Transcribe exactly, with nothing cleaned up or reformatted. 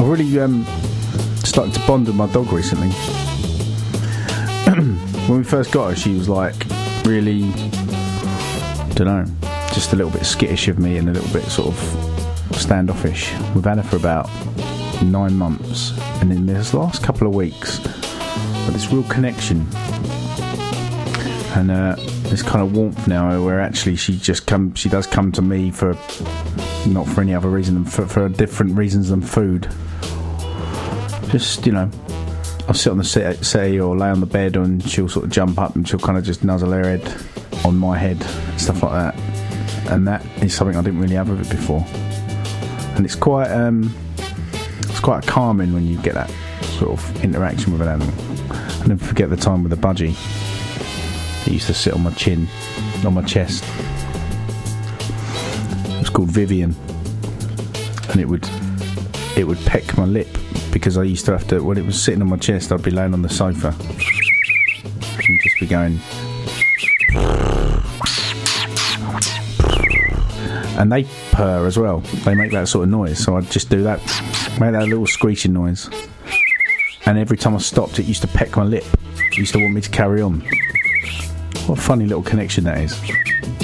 I've really um, started to bond with my dog recently. When we first got her, she was like really, don't know, just a little bit skittish of me and a little bit sort of standoffish. We've had her for about nine months, and in this last couple of weeks, got this real connection and uh, this kind of warmth now, where actually she just come, she does come to me for not for any other reason than for, for different reasons than food. Just, you know, I'll sit on the settee or lay on the bed and she'll sort of jump up and she'll kind of just nuzzle her head on my head, stuff like that. And that is something I didn't really have with it before. And it's quite um, it's quite calming when you get that sort of interaction with an animal. I never forget the time with the budgie. It used to sit on my chin, on my chest. It was called Vivian, and it would it would peck my lip because I used to have to, when it was sitting on my chest, I'd be laying on the sofa and just be going. And they purr as well. They make that sort of noise, so I'd just do that, make that little screeching noise. And every time I stopped, it used to peck my lip. It used to want me to carry on. What a funny little connection that is.